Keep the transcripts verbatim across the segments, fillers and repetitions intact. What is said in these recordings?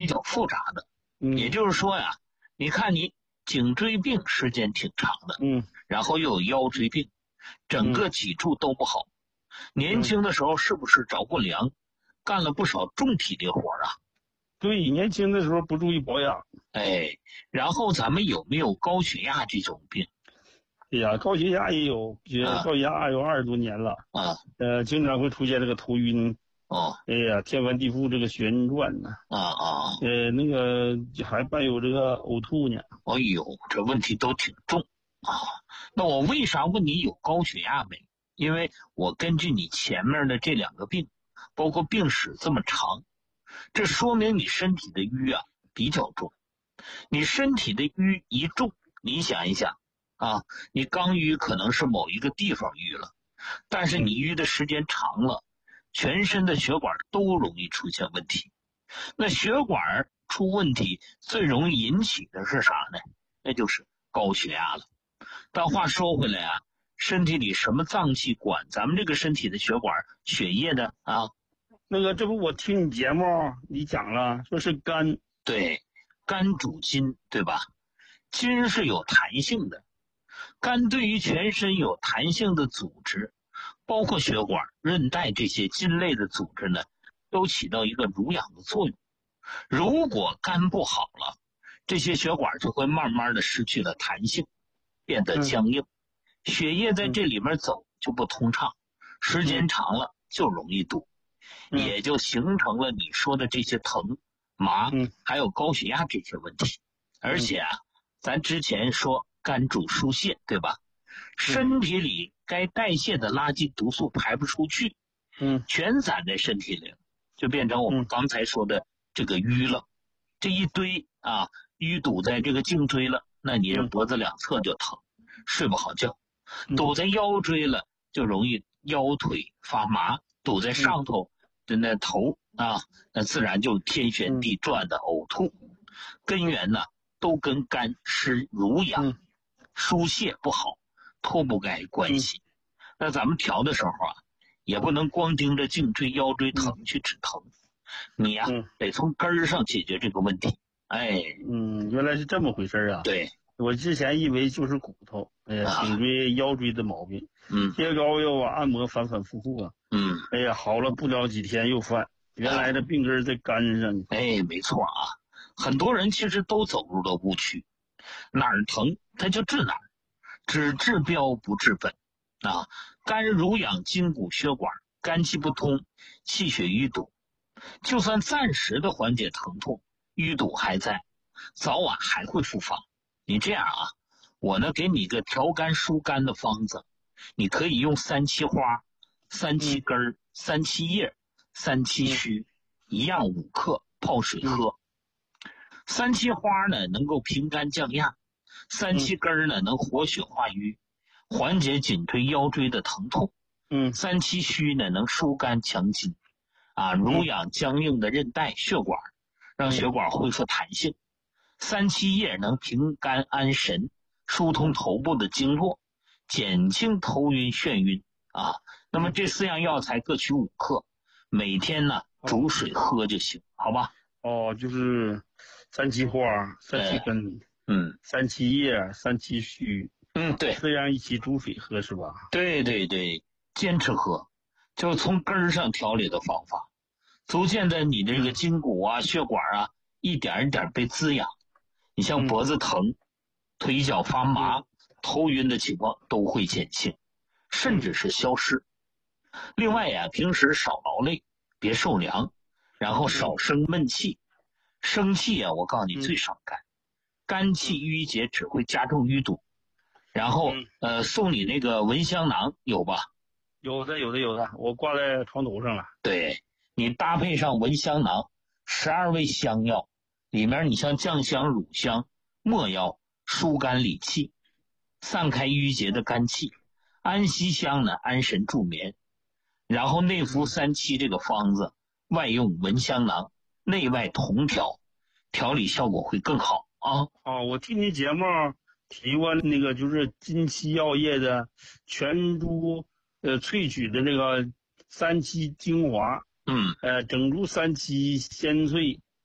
较复杂的。 嗯， 也就是说呀，你看你颈椎病时间挺长的， 嗯， 然后又有腰椎病，整个脊柱都不好。年轻的时候是不是着过凉，干了不少重体力活啊？ 对，年轻的时候不注意保养。 哎，然后咱们有没有高血压这种病？ 哎呀，高血压也有，也啊高血压有二十多年了。 啊呃，经常会出现这个头晕。 哦哎呀，天翻地覆，这个旋转呢。 啊啊！ 呃，那个还伴有这个呕吐呢。 哎呦，这问题都挺重啊。那我为啥问你有高血压没？因为我根据你前面的这两个病，包括病史这么长，这说明你身体的瘀啊比较重。你身体的瘀一重，你想一想啊，你刚瘀可能是某一个地方瘀了，但是你瘀的时间长了，全身的血管都容易出现问题。那血管出问题最容易引起的是啥呢？那就是高血压了。但话说回来啊，身体里什么脏器管咱们这个身体的血管血液的啊？ 那个，这不我听你节目你讲了，说是肝。 对，肝主筋，对吧？筋是有弹性的，肝对于全身有弹性的组织，包括血管、韧带这些筋类的组织呢，都起到一个濡养的作用。如果肝不好了，这些血管就会慢慢的失去了弹性，变得僵硬，血液在这里面走就不通畅，时间长了就容易堵，也就形成了你说的这些疼、麻，还有高血压这些问题。而且啊，咱之前说肝主疏泄，对吧？身体里该代谢的垃圾毒素排不出去， 嗯， 全攒在身体里了，就变成我们刚才说的这个瘀了。这一堆啊，淤堵在这个颈椎了，那你这脖子两侧就疼，睡不好觉；堵在腰椎了，就容易腰腿发麻；堵在上头的那头啊，那自然就天旋地转的呕吐。根源呢，都跟肝失濡养、疏泄不好脱不开关系。那咱们调的时候啊，也不能光盯着颈椎、腰椎疼去止疼。你呀、啊嗯，得从根儿上解决这个问题。哎， 嗯，原来是这么回事啊！ 对， 我之前以为就是骨头，哎呀，颈椎、腰椎的毛病， 嗯， 贴膏药啊，按摩反反复复啊， 嗯， 哎呀，好了不了几天又犯，原来这病根在肝上。 哎，没错啊，很多人其实都走入了误区，哪儿疼他就治哪儿，只治标不治本啊！肝濡养筋骨血管，肝气不通，气血淤堵。就算暂时的缓解疼痛，淤堵还在，早晚还会复发。你这样啊，我呢给你个调肝疏肝的方子，你可以用三七花、三七根儿、嗯、三七叶、三七须、嗯，一样五克，泡水喝。嗯、三七花呢能够平肝降压，三七根儿呢能活血化瘀，缓解颈椎腰椎的疼痛。 嗯， 三七须呢能疏肝强筋。啊，濡养僵硬的韧带血管，让血管恢复弹性。三七叶能平肝安神，疏通头部的经络，减轻头晕眩晕啊。那么这四样药材各取五克，每天呢煮水喝就行，好吧？ 哦，就是三七花、三七根、 嗯， 三七叶、三七须， 嗯，对， 这样一起煮水喝是吧？ 对对对，坚持喝，就是从根儿上调理的方法。逐渐的，你这个筋骨啊、血管啊，一点一点被滋养。你像脖子疼、嗯、腿脚发麻、头晕的情况都会减轻，甚至是消失。另外呀，平时少劳累，别受凉，然后少生闷气。生气啊，我告诉你最伤肝，肝气郁结只会加重淤堵。然后呃，送你那个蚊香囊有吧？ 有的，有的，有的，我挂在床头上了。 对。你搭配上蚊香囊，十二味香药，里面你像酱香、乳香、没药，疏肝理气，散开淤结的肝气；安息香呢，安神助眠。然后内服三七这个方子，外用蚊香囊，内外同调，调理效果会更好啊。 哦，我听你节目提过那个就是金漆药业的全株呃萃取的那个三七精华。 嗯， 呃，整株三七鲜萃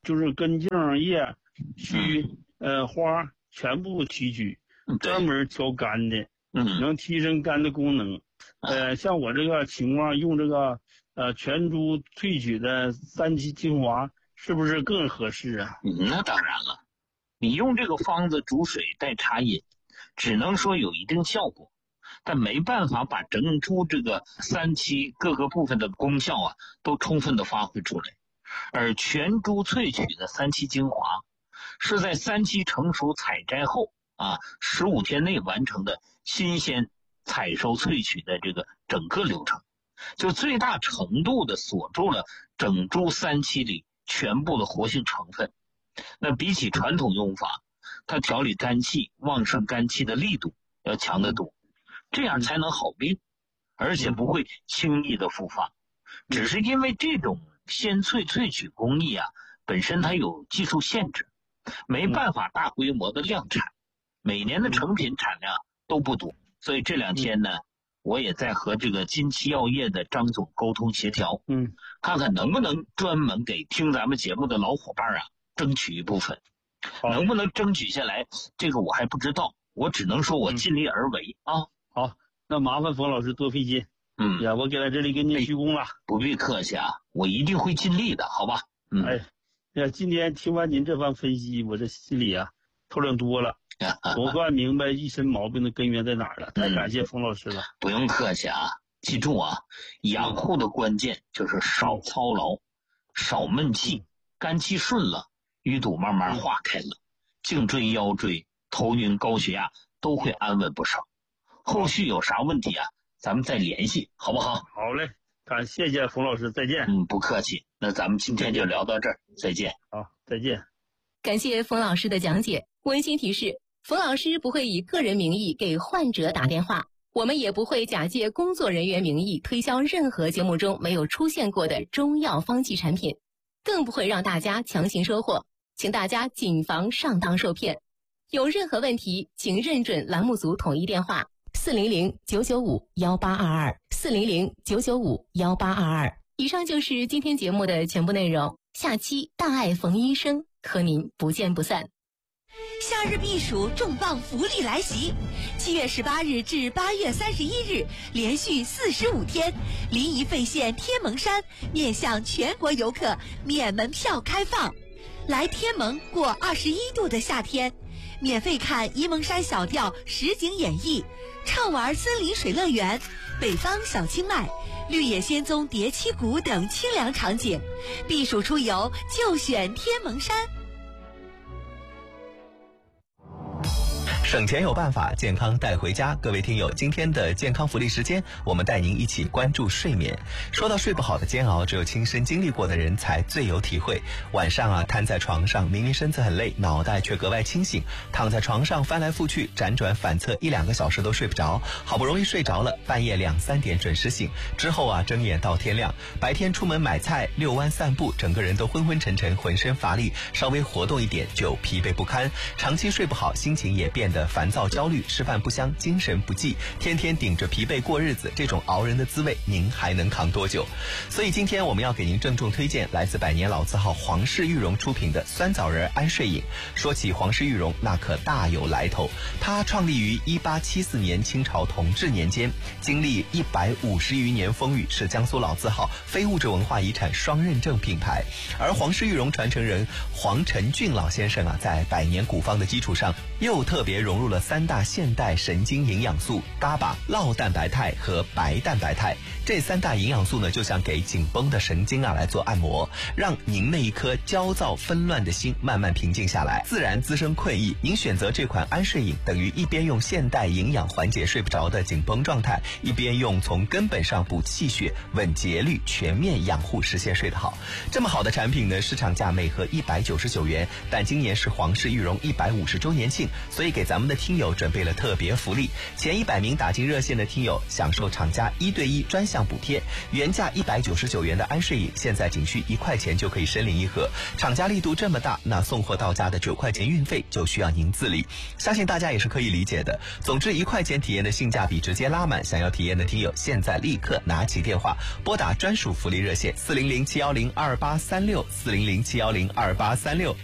就是根茎叶须呃花全部提取，专门挑干的， 嗯， 能提升肝的功能。呃，像我这个情况用这个呃全株萃取的三七精华，是不是更合适啊？ 嗯，那当然了，你用这个方子煮水代茶饮，只能说有一定效果，但没办法把整株这个三七各个部分的功效啊都充分的发挥出来。而全株萃取的三七精华是在三七成熟采摘后啊十五天内完成的新鲜采收萃取的这个整个流程，就最大程度的锁住了整株三七里全部的活性成分。那比起传统用法，它调理肝气、旺盛肝气的力度要强得多，这样才能好病，而且不会轻易的复发。只是因为这种鲜萃萃取工艺啊，本身它有技术限制，没办法大规模的量产，每年的成品产量都不多。所以这两天呢，我也在和这个金旗药业的张总沟通协调， 嗯， 看看能不能专门给听咱们节目的老伙伴啊争取一部分。能不能争取下来，这个我还不知道，我只能说我尽力而为、嗯、啊。 好，那麻烦冯老师多费心。 嗯呀，我给在这里给您鞠躬了。 不必客气啊，我一定会尽力的，好吧？嗯， 哎呀，今天听完您这番分析，我这心里啊透亮多了，总算明白一身毛病的根源在哪儿了。太感谢冯老师了、嗯。 不用客气啊，记住啊，养护的关键就是少操劳，少闷气，肝气顺了，淤堵慢慢化开了，颈椎、腰椎、头晕、高血压都会安稳不少。后续有啥问题啊，咱们再联系，好不好？ 好嘞，感谢谢冯老师，再见。 嗯，不客气。那咱们今天就聊到这儿，再见。 好，再见。 感谢冯老师的讲解。温馨提示：冯老师不会以个人名义给患者打电话，我们也不会假借工作人员名义推销任何节目中没有出现过的中药方剂产品，更不会让大家强行收货，请大家谨防上当受骗。有任何问题，请认准栏目组统一电话四零零九九五幺八二二四零零九九五幺八二二。以上就是今天节目的全部内容，下期大爱冯医生和您不见不散。 夏日避暑重磅福利来袭，七月十八日至八月三十一日，连续四十五天，临沂费县天蒙山面向全国游客免门票开放，来天蒙过二十一度的夏天，免费看沂蒙山小调实景演绎，畅玩森林水乐园、北方小清迈、绿野仙踪叠七谷等清凉场景，避暑出游就选天蒙山。 省钱有办法，健康带回家。各位听友，今天的健康福利时间，我们带您一起关注睡眠。说到睡不好的煎熬，只有亲身经历过的人才最有体会。晚上啊，瘫在床上，明明身子很累，脑袋却格外清醒，躺在床上翻来覆去，辗转反侧一两个小时都睡不着，好不容易睡着了，半夜两三点准时醒，之后啊，睁眼到天亮。白天出门买菜、遛弯散步，整个人都昏昏沉沉，浑身乏力，稍微活动一点就疲惫不堪。长期睡不好，心情也变得烦躁焦虑，吃饭不香，精神不济，天天顶着疲惫过日子，这种熬人的滋味您还能扛多久？所以今天我们要给您郑重推荐来自百年老字号皇氏玉荣出品的酸枣仁安睡饮。说起皇氏玉荣，那可大有来头，它创立于一八七四年清朝同治年间，经历一百五十余年风雨，是江苏老字号非物质文化遗产双认证品牌。而皇氏玉荣传承人黄承俊老先生啊，在百年古方的基础上，又特别融入了三大现代神经营养素嘎巴、酪蛋白肽和白蛋白肽。这三大营养素呢，就像给紧绷的神经啊来做按摩，让您那一颗焦躁纷乱的心慢慢平静下来，自然滋生困意。您选择这款安睡饮，等于一边用现代营养缓解睡不着的紧绷状态，一边用从根本上补气血、稳节律、全面养护，实现睡得好。这么好的产品呢，市场价每盒一百九十九元，但今年是皇氏玉荣一百五十周年庆，所以给咱咱们的听友准备了特别福利，前一百名打进热线的听友享受厂家一对一专项补贴，原价一百九十九元的安睡饮，现在仅需一块钱就可以申领一盒。厂家力度这么大，那送货到家的九块钱运费就需要您自理，相信大家也是可以理解的。总之，一块钱体验的性价比直接拉满，想要体验的听友现在立刻拿起电话拨打专属福利热线四零零七幺零二八三六四零零七幺零二八三六。